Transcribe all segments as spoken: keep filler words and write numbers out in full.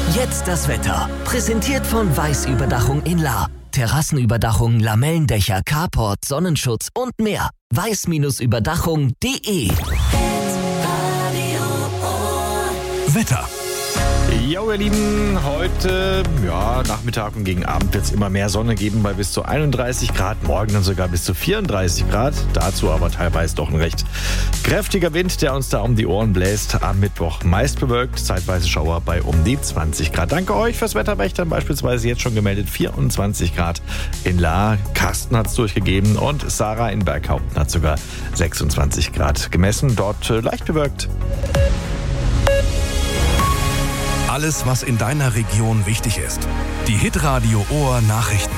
Jetzt das Wetter. Präsentiert von Weiß-Überdachung in Lahr. Terrassenüberdachung, Lamellendächer, Carport, Sonnenschutz und mehr. weiß Überdachung punkt de. Wetter. Jo, ihr Lieben, heute, ja, Nachmittag und gegen Abend wird es immer mehr Sonne geben bei bis zu einunddreißig Grad, morgen dann sogar bis zu vierunddreißig Grad, dazu aber teilweise doch ein recht kräftiger Wind, der uns da um die Ohren bläst. Am Mittwoch meist bewölkt, zeitweise Schauer bei um die zwanzig Grad. Danke euch fürs Wetterbächtern, beispielsweise jetzt schon gemeldet vierundzwanzig Grad in Lahr, Carsten hat es durchgegeben und Sarah in Berghaupten hat sogar sechsundzwanzig Grad gemessen, dort äh, leicht bewölkt. Alles, was in deiner Region wichtig ist. Die Hitradio Ohr Nachrichten.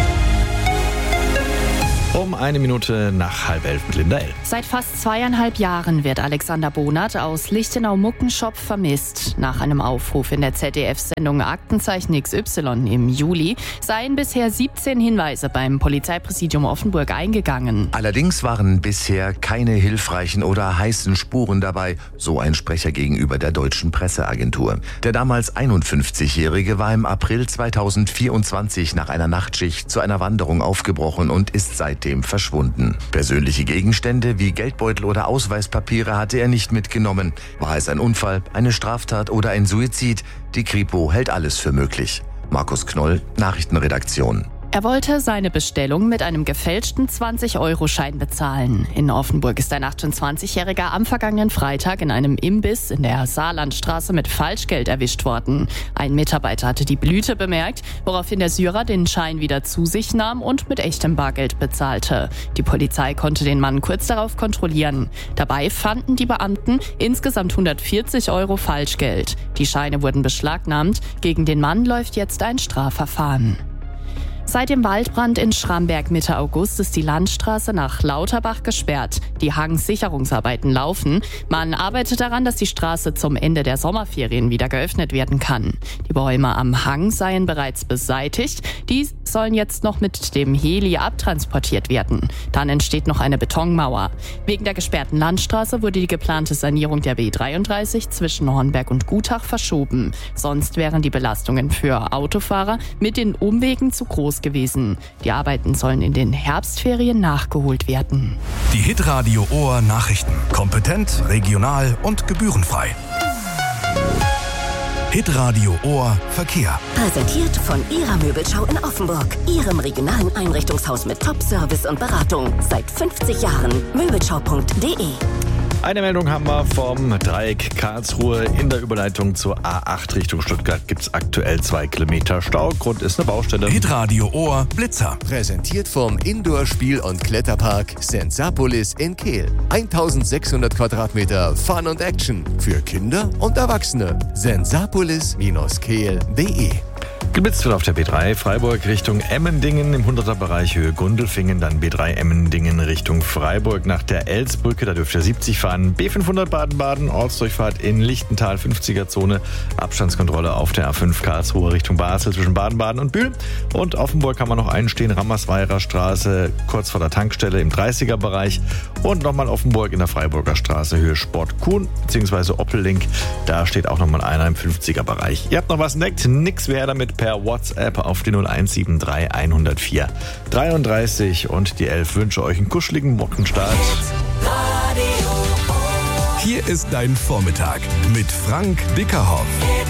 Um eine Minute nach halb elf mit Linda L. Seit fast zweieinhalb Jahren wird Alexander Bonert aus Lichtenau-Muckenschopf vermisst. Nach einem Aufruf in der Z D F-Sendung Aktenzeichen X Y im Juli seien bisher siebzehn Hinweise beim Polizeipräsidium Offenburg eingegangen. Allerdings waren bisher keine hilfreichen oder heißen Spuren dabei, so ein Sprecher gegenüber der deutschen Presseagentur. Der damals einundfünfzigjährige war im April zweitausendvierundzwanzig nach einer Nachtschicht zu einer Wanderung aufgebrochen und ist seitdem verschwunden. Persönliche Gegenstände wie Geldbeutel oder Ausweispapiere hatte er nicht mitgenommen. War es ein Unfall, eine Straftat oder ein Suizid? Die Kripo hält alles für möglich. Markus Knoll, Nachrichtenredaktion. Er wollte seine Bestellung mit einem gefälschten zwanzig-Euro-Schein bezahlen. In Offenburg ist ein achtundzwanzigjähriger am vergangenen Freitag in einem Imbiss in der Saarlandstraße mit Falschgeld erwischt worden. Ein Mitarbeiter hatte die Blüte bemerkt, woraufhin der Syrer den Schein wieder zu sich nahm und mit echtem Bargeld bezahlte. Die Polizei konnte den Mann kurz darauf kontrollieren. Dabei fanden die Beamten insgesamt hundertvierzig Euro Falschgeld. Die Scheine wurden beschlagnahmt. Gegen den Mann läuft jetzt ein Strafverfahren. Seit dem Waldbrand in Schramberg Mitte August ist die Landstraße nach Lauterbach gesperrt. Die Hangsicherungsarbeiten laufen. Man arbeitet daran, dass die Straße zum Ende der Sommerferien wieder geöffnet werden kann. Die Bäume am Hang seien bereits beseitigt. Die sollen jetzt noch mit dem Heli abtransportiert werden. Dann entsteht noch eine Betonmauer. Wegen der gesperrten Landstraße wurde die geplante Sanierung der B dreiunddreißig zwischen Hornberg und Gutach verschoben. Sonst wären die Belastungen für Autofahrer mit den Umwegen zu groß gewesen. Die Arbeiten sollen in den Herbstferien nachgeholt werden. Die Hitradio Ohr Nachrichten. Kompetent, regional und gebührenfrei. Hitradio Ohr Verkehr. Präsentiert von Ihrer Möbelschau in Offenburg. Ihrem regionalen Einrichtungshaus mit Top-Service und Beratung. Seit fünfzig Jahren. Möbelschau punkt de. Eine Meldung haben wir vom Dreieck Karlsruhe. In der Überleitung zur A acht Richtung Stuttgart gibt es aktuell zwei Kilometer Stau. Grund ist eine Baustelle. Hitradio Ohr Blitzer. Präsentiert vom Indoor-Spiel- und Kletterpark Sensapolis in Kehl. eintausendsechshundert Quadratmeter Fun und Action für Kinder und Erwachsene. sensapolis Kehl punkt de. Geblitzt wird auf der B drei Freiburg Richtung Emmendingen im hunderter-Bereich Höhe Gundelfingen, dann B drei Emmendingen Richtung Freiburg nach der Elsbrücke, da dürft ihr siebzig fahren. B fünfhundert Baden-Baden, Ortsdurchfahrt in Lichtental, fünfziger Zone, Abstandskontrolle auf der A fünf Karlsruhe Richtung Basel zwischen Baden-Baden und Bühl. Und Offenburg kann man noch einstehen, Rammersweirer Straße kurz vor der Tankstelle im dreißiger Bereich und nochmal Offenburg in der Freiburger Straße Höhe Sport Kuhn bzw. Oppelink, da steht auch nochmal einer im fünfziger Bereich. Ihr habt noch was entdeckt? Nix wäre damit per WhatsApp auf die null eins sieben drei hundertvier dreiunddreißig und die elf wünsche euch einen kuscheligen Wochenstart. Hier ist dein Vormittag mit Frank Bickerhoff.